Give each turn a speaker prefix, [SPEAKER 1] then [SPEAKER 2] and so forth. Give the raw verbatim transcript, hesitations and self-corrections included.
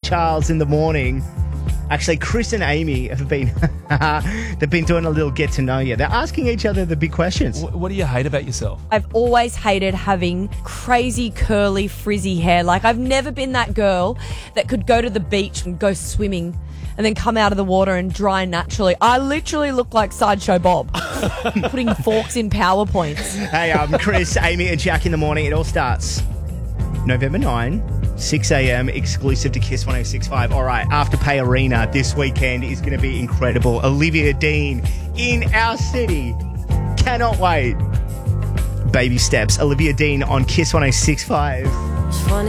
[SPEAKER 1] Charles in the morning. Actually, Chris and Amy have been they've been doing a little get to know you. They're asking each other the big questions.
[SPEAKER 2] What do you hate about yourself?
[SPEAKER 3] I've always hated having crazy, curly, frizzy hair. Like, I've never been that girl that could go to the beach and go swimming and then come out of the water and dry naturally. I literally look like Sideshow Bob, putting forks in PowerPoints.
[SPEAKER 1] Hey, um, Chris, Amy and Jack in the morning. It all starts November ninth. six a.m. exclusive to Kiss one oh six point five. All right, Afterpay Arena this weekend is going to be incredible. Olivia Dean in our city. Cannot wait. Baby steps. Olivia Dean on Kiss one oh six point five.